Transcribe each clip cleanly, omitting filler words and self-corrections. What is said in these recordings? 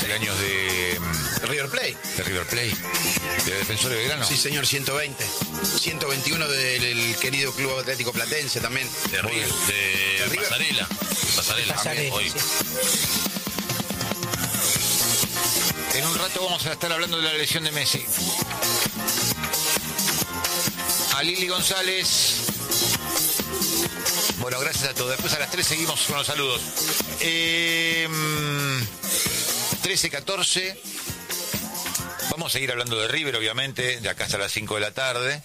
cumpleaños de River Plate. De River Plate. De Defensor de Belgrano. Sí, señor, 120. 121 del querido Club Atlético Platense también. De River. De River. Pasarela. Pasarela. Pasarela, Hoy. sí. En un rato vamos a estar hablando de la lesión de Messi. A Lili González. Bueno, gracias a todos. Después a las 3 seguimos con los saludos. 13:14. Vamos a seguir hablando de River, obviamente, de acá hasta las 5 de la tarde.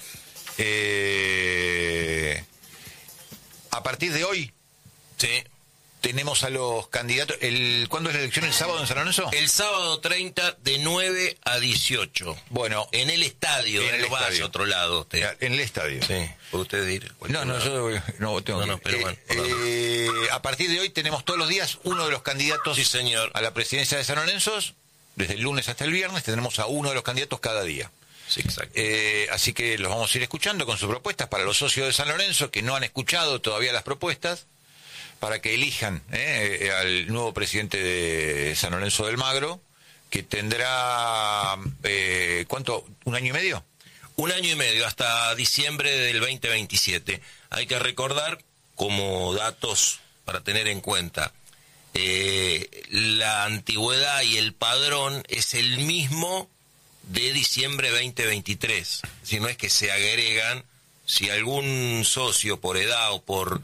A partir de hoy, Sí. tenemos a los candidatos. ¿Cuándo es la elección? ¿El sábado en San Lorenzo? El sábado 30 de 9 a 18. Bueno, En el estadio, en el no vaya estadio. a otro lado usted. en el estadio. Sí, puede usted ir. No, yo no tengo No, que- pero bueno, a partir de hoy tenemos todos los días uno de los candidatos Sí, señor. a la presidencia de San Lorenzo. Desde el lunes hasta el viernes tenemos a uno de los candidatos cada día. Sí, exacto. Así que los vamos a ir escuchando con sus propuestas para los socios de San Lorenzo que no han escuchado todavía las propuestas, para que elijan al nuevo presidente de San Lorenzo del Magro, que tendrá, ¿cuánto? ¿Un año y medio? Un año y medio, hasta diciembre del 2027. Hay que recordar, como datos para tener en cuenta, la antigüedad y el padrón es el mismo de diciembre 2023. Si no es que se agregan, si algún socio por edad o por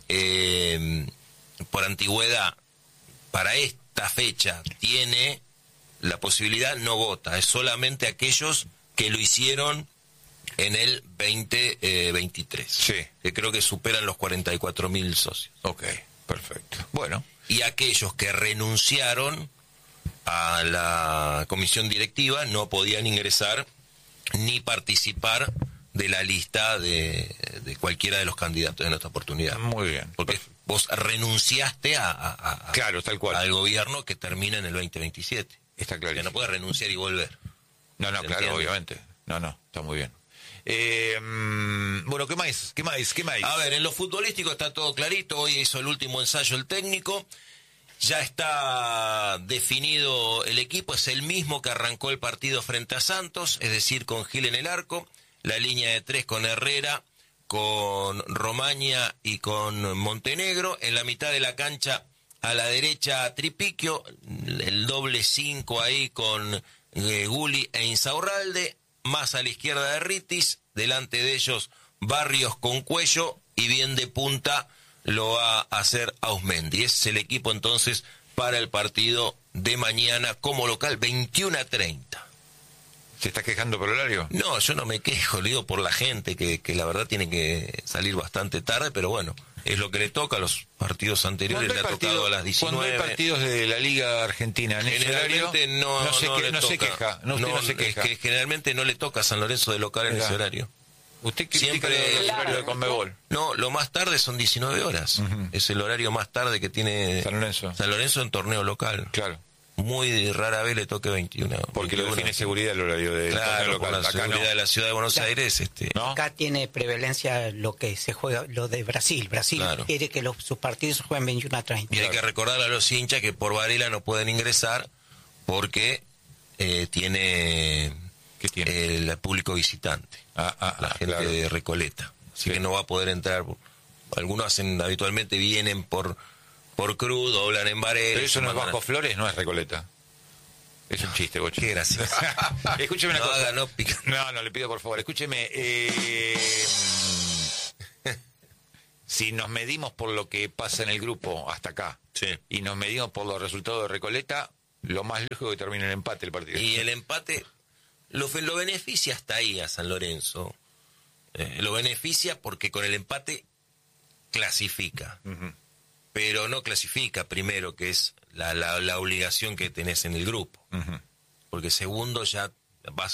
antigüedad para esta fecha tiene la posibilidad, no vota. Es solamente aquellos que lo hicieron en el 2023. Sí. Que creo que superan los 44.000 socios. Ok, perfecto. Bueno. Y aquellos que renunciaron a la comisión directiva no podían ingresar ni participar de la lista de cualquiera de los candidatos en esta oportunidad. Muy bien. Porque vos renunciaste Claro, tal cual. al gobierno que termina en el 2027. Está Que clarísimo. no puedes renunciar y volver. No, ¿Se claro, entiende? obviamente. No, está muy bien. Bueno, ¿qué más? A ver, en lo futbolístico está todo clarito. Hoy hizo el último ensayo el técnico. Ya está definido el equipo. Es el mismo que arrancó el partido frente a Santos, es decir, con Gil en el arco. La línea de 3 con Herrera, con Romaña y con Montenegro. En la mitad de la cancha, a la derecha, Tripiquio. El doble 5 ahí con Gulli e Insaurralde. Más a la izquierda de Ritis. Delante de ellos, Barrios con Cuello. Y bien de punta lo va a hacer Ausmendi. Ese es el equipo entonces para el partido de mañana como local, 21:30. ¿Se está quejando por horario? No, yo no me quejo, le digo por la gente que la verdad tiene que salir bastante tarde, pero bueno, es lo que le toca. A los partidos anteriores le ha tocado a las 19. Cuando hay partidos de la Liga Argentina en ese horario, Generalmente no se queja. Usted no se queja. Es que generalmente no le toca a San Lorenzo de local en Mirá. ese horario. Usted critica Siempre- el horario de Conmebol. No, lo más tarde son 19 horas. Ujú. Es el horario más tarde que tiene San Lorenzo. en torneo local. Claro, Muy rara vez le toque 21. porque lo 21. define seguridad el horario de Claro, local. por la Acá seguridad no. de la ciudad de Buenos Claro. Aires, ¿No? Acá tiene prevalencia lo que se juega, lo de Brasil. Brasil Claro. quiere que sus partidos se jueguen 21:30. Y hay que recordar a los hinchas que por Varela no pueden ingresar porque tiene ¿Qué tiene? el público visitante, la gente claro. de Recoleta. Así Sí. que no va a poder entrar. Algunos habitualmente vienen por Cruz, doblan en Varela. Pero eso no es mandan a- Bajo Flores, no es Recoleta. Es un chiste, Bocho. Qué gracioso. Escúcheme una No cosa. haga, no pica. No, le pido por favor. Escúcheme. Si nos medimos por lo que pasa en el grupo hasta acá Sí. y nos medimos por los resultados de Recoleta, lo más lógico es que termine en empate el partido. Y el empate lo beneficia hasta ahí a San Lorenzo. Lo beneficia porque con el empate clasifica. Ujú. Pero no clasifica primero, que es la obligación que tenés en el grupo. Ujú. Porque segundo ya vas